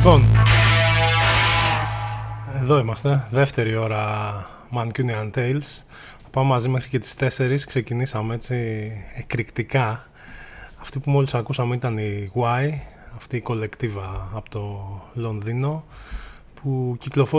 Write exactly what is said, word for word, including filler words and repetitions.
Λοιπόν, εδώ είμαστε, δεύτερη ώρα Mancunian Tales. Πάμε μαζί μέχρι και τις τέσσερις. Ξεκινήσαμε έτσι εκρηκτικά. Αυτή που μόλις ακούσαμε ήταν η Y, αυτή η κολεκτίβα από το Λονδίνο, που κυκλοφόρησε